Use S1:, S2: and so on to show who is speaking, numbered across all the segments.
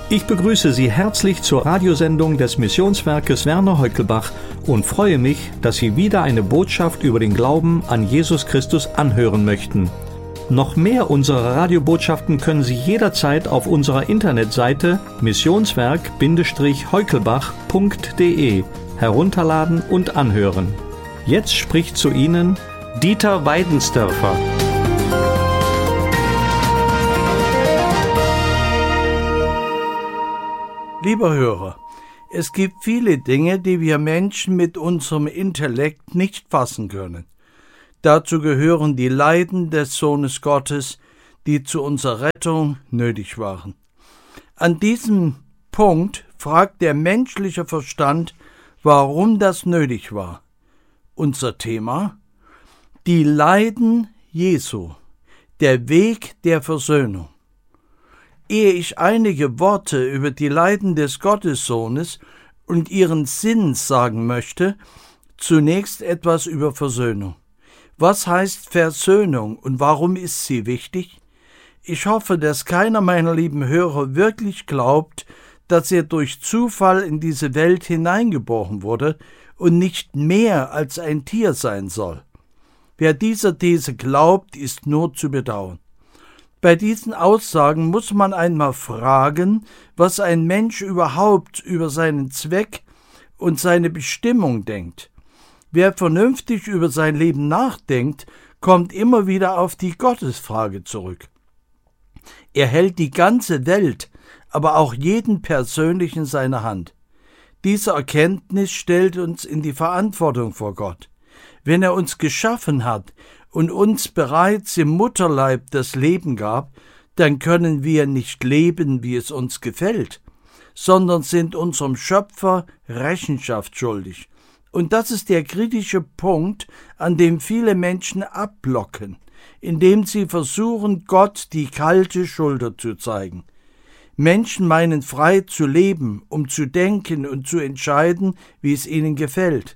S1: Ich begrüße Sie herzlich zur Radiosendung des Missionswerkes Werner Heukelbach und freue mich, dass Sie wieder eine Botschaft über den Glauben an Jesus Christus anhören möchten. Noch mehr unserer Radiobotschaften können Sie jederzeit auf unserer Internetseite missionswerk-heukelbach.de herunterladen und anhören. Jetzt spricht zu Ihnen Dieter Weidensdörfer.
S2: Lieber Hörer, es gibt viele Dinge, die wir Menschen mit unserem Intellekt nicht fassen können. Dazu gehören die Leiden des Sohnes Gottes, die zu unserer Rettung nötig waren. An diesem Punkt fragt der menschliche Verstand, warum das nötig war. Unser Thema: die Leiden Jesu, der Weg der Versöhnung. Ehe ich einige Worte über die Leiden des Gottessohnes und ihren Sinn sagen möchte, zunächst etwas über Versöhnung. Was heißt Versöhnung und warum ist sie wichtig? Ich hoffe, dass keiner meiner lieben Hörer wirklich glaubt, dass er durch Zufall in diese Welt hineingeboren wurde und nicht mehr als ein Tier sein soll. Wer dieser These glaubt, ist nur zu bedauern. Bei diesen Aussagen muss man einmal fragen, was ein Mensch überhaupt über seinen Zweck und seine Bestimmung denkt. Wer vernünftig über sein Leben nachdenkt, kommt immer wieder auf die Gottesfrage zurück. Er hält die ganze Welt, aber auch jeden persönlich in seiner Hand. Diese Erkenntnis stellt uns in die Verantwortung vor Gott. Wenn er uns geschaffen hat und uns bereits im Mutterleib das Leben gab, dann können wir nicht leben, wie es uns gefällt, sondern sind unserem Schöpfer Rechenschaft schuldig. Und das ist der kritische Punkt, an dem viele Menschen abblocken, indem sie versuchen, Gott die kalte Schulter zu zeigen. Menschen meinen frei zu leben, um zu denken und zu entscheiden, wie es ihnen gefällt.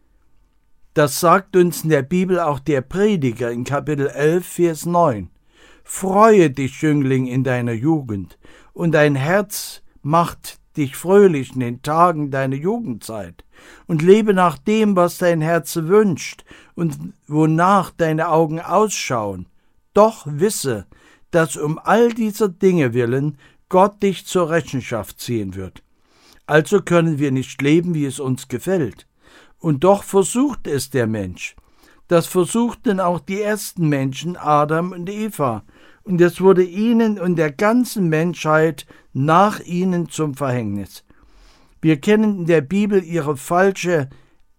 S2: Das sagt uns in der Bibel auch der Prediger in Kapitel 11, Vers 9. Freue dich, Jüngling, in deiner Jugend, und dein Herz macht dich fröhlich in den Tagen deiner Jugendzeit, und lebe nach dem, was dein Herz wünscht und wonach deine Augen ausschauen. Doch wisse, dass um all dieser Dinge willen Gott dich zur Rechenschaft ziehen wird. Also können wir nicht leben, wie es uns gefällt. Und doch versucht es der Mensch. Das versuchten auch die ersten Menschen, Adam und Eva. Und es wurde ihnen und der ganzen Menschheit nach ihnen zum Verhängnis. Wir kennen in der Bibel ihre falsche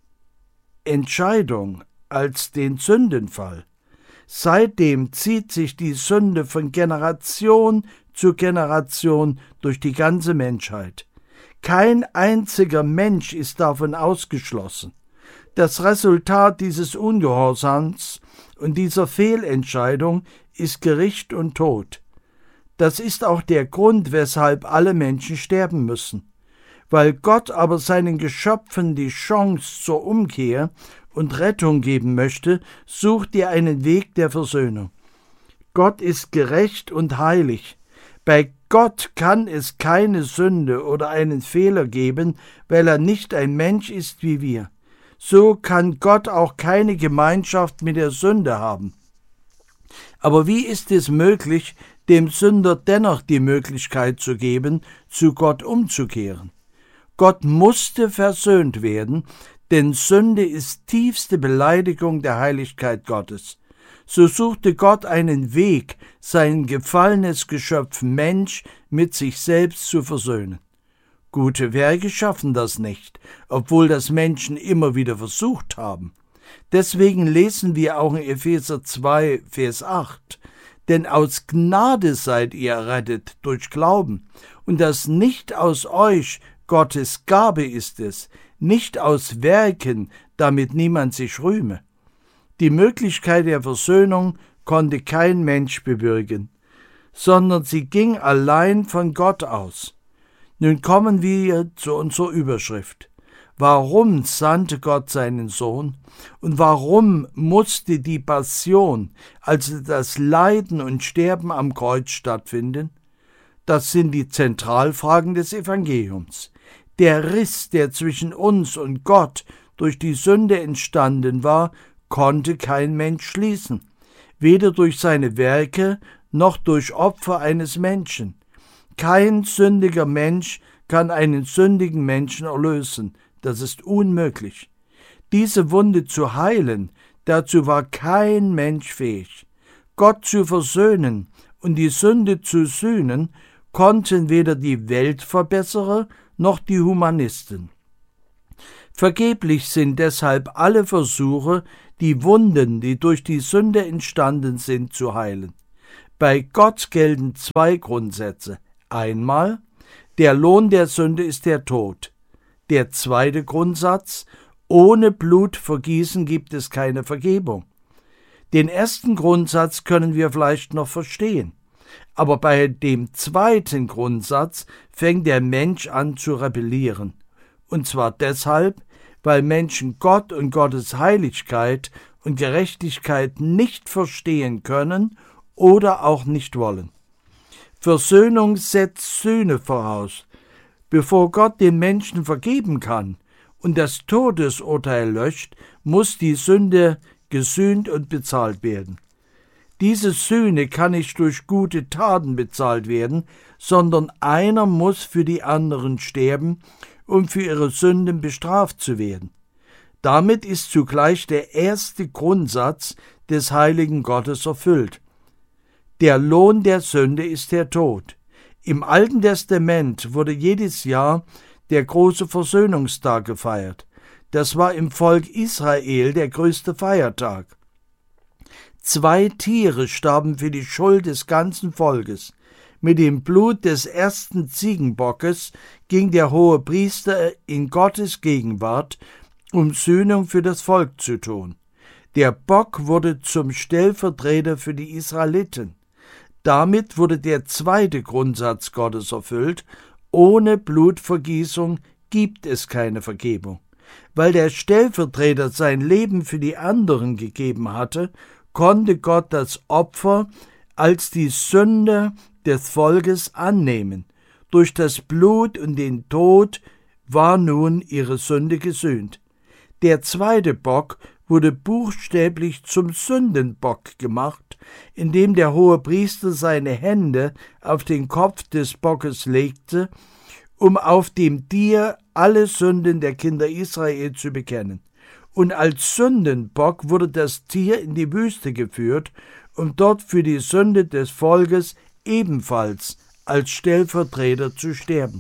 S2: Entscheidung als den Sündenfall. Seitdem zieht sich die Sünde von Generation zu Generation durch die ganze Menschheit. Kein einziger Mensch ist davon ausgeschlossen. Das Resultat dieses Ungehorsams und dieser Fehlentscheidung ist Gericht und Tod. Das ist auch der Grund, weshalb alle Menschen sterben müssen. Weil Gott aber seinen Geschöpfen die Chance zur Umkehr und Rettung geben möchte, sucht er einen Weg der Versöhnung. Gott ist gerecht und heilig. Bei Gott kann es keine Sünde oder einen Fehler geben, weil er nicht ein Mensch ist wie wir. So kann Gott auch keine Gemeinschaft mit der Sünde haben. Aber wie ist es möglich, dem Sünder dennoch die Möglichkeit zu geben, zu Gott umzukehren? Gott musste versöhnt werden, denn Sünde ist tiefste Beleidigung der Heiligkeit Gottes. So suchte Gott einen Weg, sein gefallenes Geschöpf Mensch mit sich selbst zu versöhnen. Gute Werke schaffen das nicht, obwohl das Menschen immer wieder versucht haben. Deswegen lesen wir auch in Epheser 2, Vers 8, denn aus Gnade seid ihr errettet durch Glauben, und das nicht aus euch, Gottes Gabe ist es, nicht aus Werken, damit niemand sich rühme. Die Möglichkeit der Versöhnung konnte kein Mensch bewirken, sondern sie ging allein von Gott aus. Nun kommen wir zu unserer Überschrift. Warum sandte Gott seinen Sohn? Und warum musste die Passion, also das Leiden und Sterben am Kreuz stattfinden? Das sind die Zentralfragen des Evangeliums. Der Riss, der zwischen uns und Gott durch die Sünde entstanden war, konnte kein Mensch schließen, weder durch seine Werke noch durch Opfer eines Menschen. Kein sündiger Mensch kann einen sündigen Menschen erlösen. Das ist unmöglich. Diese Wunde zu heilen, dazu war kein Mensch fähig. Gott zu versöhnen und die Sünde zu sühnen, konnten weder die Weltverbesserer noch die Humanisten. Vergeblich sind deshalb alle Versuche, die Wunden, die durch die Sünde entstanden sind, zu heilen. Bei Gott gelten zwei Grundsätze. Einmal, der Lohn der Sünde ist der Tod. Der zweite Grundsatz, ohne Blutvergießen gibt es keine Vergebung. Den ersten Grundsatz können wir vielleicht noch verstehen. Aber bei dem zweiten Grundsatz fängt der Mensch an zu rebellieren. Und zwar deshalb, weil Menschen Gott und Gottes Heiligkeit und Gerechtigkeit nicht verstehen können oder auch nicht wollen. Versöhnung setzt Sühne voraus. Bevor Gott den Menschen vergeben kann und das Todesurteil löscht, muss die Sünde gesühnt und bezahlt werden. Diese Sühne kann nicht durch gute Taten bezahlt werden, sondern einer muss für die anderen sterben, um für ihre Sünden bestraft zu werden. Damit ist zugleich der erste Grundsatz des heiligen Gottes erfüllt. Der Lohn der Sünde ist der Tod. Im Alten Testament wurde jedes Jahr der große Versöhnungstag gefeiert. Das war im Volk Israel der größte Feiertag. 2 Tiere starben für die Schuld des ganzen Volkes. Mit dem Blut des ersten Ziegenbockes ging der Hohepriester in Gottes Gegenwart, um Sühnung für das Volk zu tun. Der Bock wurde zum Stellvertreter für die Israeliten. Damit wurde der zweite Grundsatz Gottes erfüllt: Ohne Blutvergießung gibt es keine Vergebung. Weil der Stellvertreter sein Leben für die anderen gegeben hatte, konnte Gott das Opfer als die Sünde des Volkes annehmen. Durch das Blut und den Tod war nun ihre Sünde gesühnt. Der zweite Bock wurde buchstäblich zum Sündenbock gemacht, indem der Hohepriester seine Hände auf den Kopf des Bockes legte, um auf dem Tier alle Sünden der Kinder Israel zu bekennen. Und als Sündenbock wurde das Tier in die Wüste geführt, um dort für die Sünde des Volkes ebenfalls als Stellvertreter zu sterben.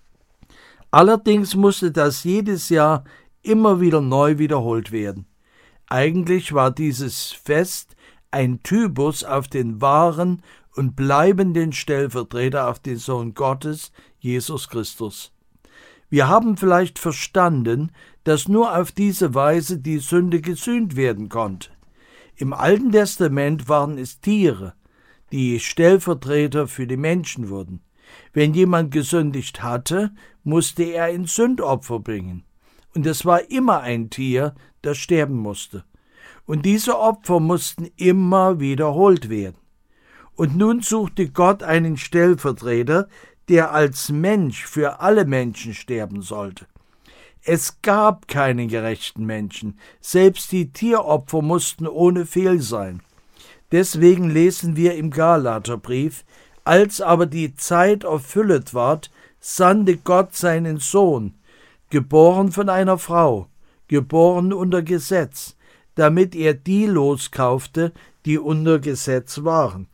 S2: Allerdings musste das jedes Jahr immer wieder neu wiederholt werden. Eigentlich war dieses Fest ein Typus auf den wahren und bleibenden Stellvertreter, auf den Sohn Gottes, Jesus Christus. Wir haben vielleicht verstanden, dass nur auf diese Weise die Sünde gesühnt werden konnte. Im Alten Testament waren es Tiere, die Stellvertreter für die Menschen wurden. Wenn jemand gesündigt hatte, musste er ein Sündopfer bringen. Und es war immer ein Tier, das sterben musste. Und diese Opfer mussten immer wiederholt werden. Und nun suchte Gott einen Stellvertreter, der als Mensch für alle Menschen sterben sollte. Es gab keine gerechten Menschen, selbst die Tieropfer mussten ohne Fehl sein. Deswegen lesen wir im Galaterbrief: Als aber die Zeit erfüllet ward, sandte Gott seinen Sohn, geboren von einer Frau, geboren unter Gesetz, damit er die loskaufte, die unter Gesetz waren.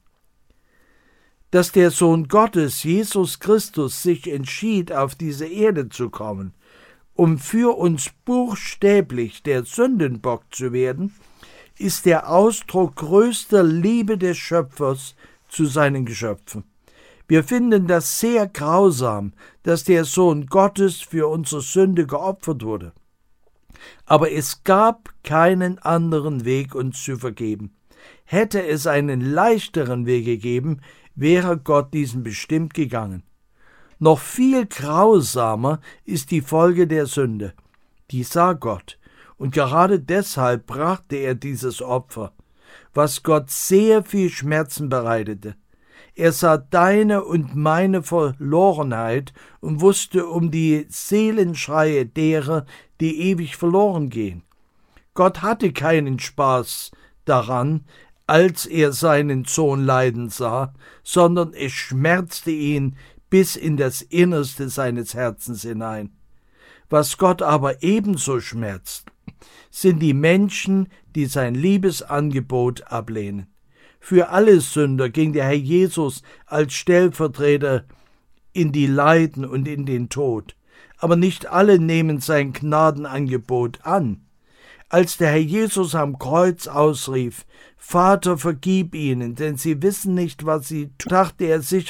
S2: Dass der Sohn Gottes, Jesus Christus, sich entschied, auf diese Erde zu kommen, um für uns buchstäblich der Sündenbock zu werden, ist der Ausdruck größter Liebe des Schöpfers zu seinen Geschöpfen. Wir finden das sehr grausam, dass der Sohn Gottes für unsere Sünde geopfert wurde. Aber es gab keinen anderen Weg, uns zu vergeben. Hätte es einen leichteren Weg gegeben, wäre Gott diesen bestimmt gegangen. Noch viel grausamer ist die Folge der Sünde. Die sah Gott, und gerade deshalb brachte er dieses Opfer, was Gott sehr viel Schmerzen bereitete. Er sah deine und meine Verlorenheit und wusste um die Seelenschreie derer, die ewig verloren gehen. Gott hatte keinen Spaß daran, als er seinen Sohn leiden sah, sondern es schmerzte ihn bis in das Innerste seines Herzens hinein. Was Gott aber ebenso schmerzt, sind die Menschen, die sein Liebesangebot ablehnen. Für alle Sünder ging der Herr Jesus als Stellvertreter in die Leiden und in den Tod. Aber nicht alle nehmen sein Gnadenangebot an. Als der Herr Jesus am Kreuz ausrief, »Vater, vergib ihnen, denn sie wissen nicht, was sie tun«, dachte er sicher